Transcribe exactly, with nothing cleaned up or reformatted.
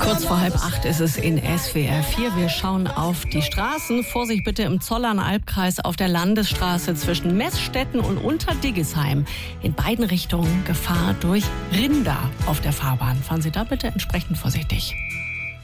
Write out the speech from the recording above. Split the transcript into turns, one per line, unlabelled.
Kurz vor halb acht ist es in S W R vier. Wir schauen auf die Straßen. Vorsicht bitte im Zollern-Albkreis auf der Landesstraße zwischen Meßstetten und Unterdiggesheim. In beiden Richtungen Gefahr durch Rinder auf der Fahrbahn. Fahren Sie da bitte entsprechend vorsichtig.